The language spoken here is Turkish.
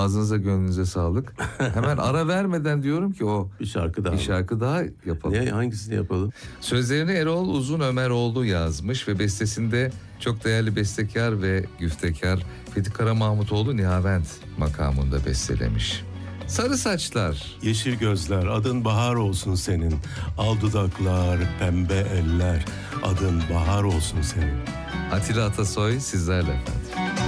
Ağzınıza gönlünüze sağlık. Hemen ara vermeden diyorum ki Bir şarkı daha. bir şarkı daha yapalım. Ne, hangisini yapalım? Sözlerini Erol Uzun Ömeroğlu yazmış ve bestesinde çok değerli bestekar ve güftekar Fethi Karamahmutoğlu Nihavent makamında bestelemiş. Sarı saçlar. Yeşil gözler, adın bahar olsun senin. Al dudaklar, pembe eller, adın bahar olsun senin. Atilla Atasoy sizlerle efendim.